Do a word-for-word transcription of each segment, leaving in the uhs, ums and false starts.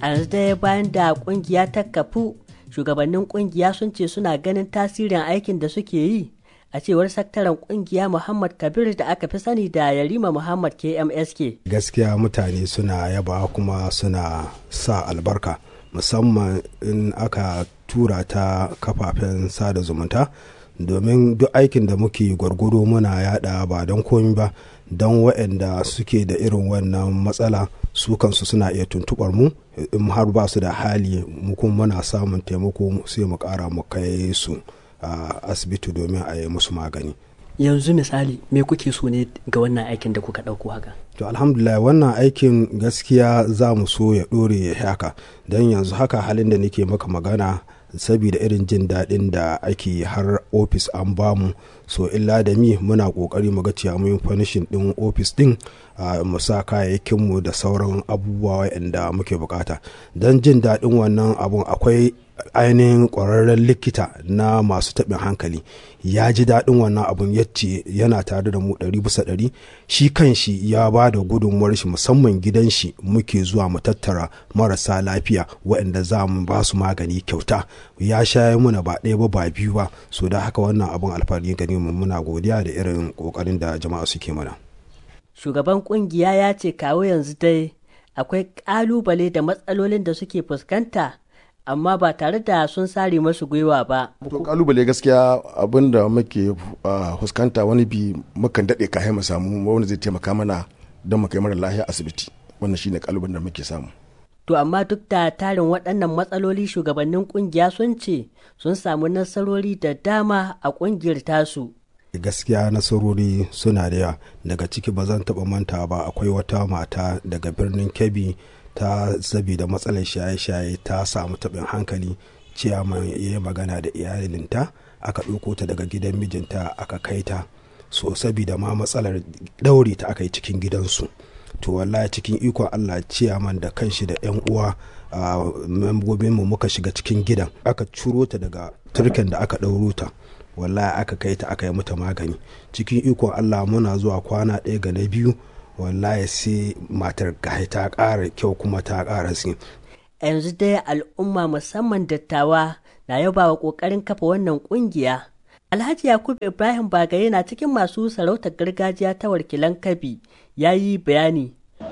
A yanzu dai bayan da kungiya ta kafu, shugabannin kungiya sun ce suna ganin tasirin aikin da suke yi. A cewar sakataren kungiya Muhammad Kabir da aka fi sani da Yarima Muhammad K M S K. Gaskiya mutane suna yaba kuma suna sa albarka, musamman in aka tura ta kafafen sada zumunta, domin duk aikin da muke gwargwado muna yada ba don komi ba, don waɗanda suke da irin wannan matsala su kansu suna iya tuntubar mu in har ba su da hali, mu kuma muna samun taimako sai mu kara mu kai su a asibiti domin a yi musu magani. Yanzu misali me kuke so ne ga wannan aikin da kuka ɗauko haka? To alhamdulillah wannan aikin gaskiya za mu so ya ɗore ya haka, don yanzu haka halin da nake maka magana saboda irin jin daɗin da ake har ofis an bamu, so illa da mi muna ƙoƙari mu ga cewa mun fanishin ɗin ofis ɗin, mu sa kayayyakinmu da sauran abubuwa waɗanda muke bukata. Don jin daɗin wannan abun akwai ainihin ƙwararren likita na masu taɓin hankali ya ji daɗin wannan abun, yace yana tare da mu ɗari bisa ɗari. Shi kan shi ya ba da gudunmuwar shi, musamman gidan shi muke zuwa mu tattara marasa lafiya waɗanda za mu ba su magani kyauta. Ya shaye muna ba ɗaya ba ba biyu ba, so da haka wannan abun alfahari gani mu, muna godiya da irin ƙoƙarin da jama'a suke mana. Shugaban ƙungiya ya ce kawo yanzu dai akwai ƙalubale da matsalolin da suke fuskanta, amma ba tare da sun sare masu gwiwa ba. To kalubale gaskiya abin da muke fuskanta wani bi mukan daɗe ka mu samu wani zai taimaka mana don mu kai mara lafiya asibiti, wannan shine kalubalen da muke samu. To amma duk da tarin waɗannan matsaloli, shugabannin ƙungiya sun ce sun samu nasarori da dama a ƙungiyar tasu. Gaskiya nasarori suna da yawa, daga ciki ba zan taɓa manta ba, akwai wata mata daga birnin Kebbi ta sabida matsalar shaye-shaye ta samu taɓin hankali, ciyaman ya yi magana da iyalinta aka ɗauko ta daga gidan mijinta aka kai ta, so sabida ma matsalar ɗaure ta aka yi cikin gidansu. To wallahi cikin ikon Allah ciyaman da kanshi da yan uwa a membobinmu muka shiga cikin gidan, aka ciro ta daga turken da aka ɗauro ta, wallahi aka kai ta aka yi mata magani. Cikin ikon Allah muna zuwa kwana ɗaya ga na biyu, wallahi sai matar gahi ta ƙara kyau kuma ta ƙara sin. Yanzu dai al'umma musamman dattawa na yaba wa ƙoƙarin kafa wannan ƙungiya. Alhaji Yakubu Ibrahim Bagaye na cikin masu sarautar gargajiya ta Warkilan Kabi ya yi bayani.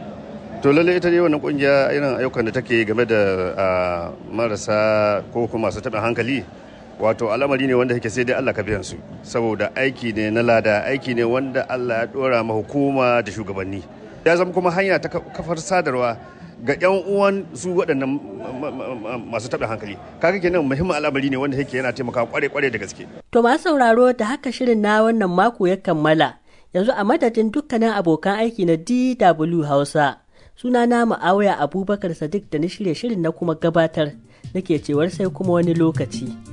To lalle ita ne wannan ƙungiya irin ayyukan da take game da marasa ko kuma masu taɓin hankali, wato al'amari ne wanda yake sai dai Allah ka biyan su, saboda aiki ne na lada, aiki ne wanda Allah ya dora ma hukuma da shugabanni. Ya zama kuma hanya ta kafar sadarwa ga yan uwan su waɗannan masu taɓin hankali. Kaga kenan muhimmin al'amari ne wanda yake yana taimakawa kware-kware da gaske. To masu sauraro, da haka shirin na wannan mako ya kammala. Yanzu a madadin dukkanin abokan aiki na D W Hausa, sunana Ma'awiya Abubakar Sadiq da na shirye shirin na kuma gabatar, nake cewar sai kuma wani lokaci.